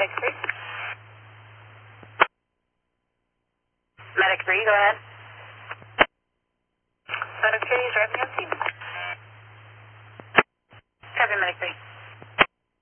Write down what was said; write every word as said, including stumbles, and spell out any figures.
Medic three. Medic three, go ahead. Medic three, he's driving on scene.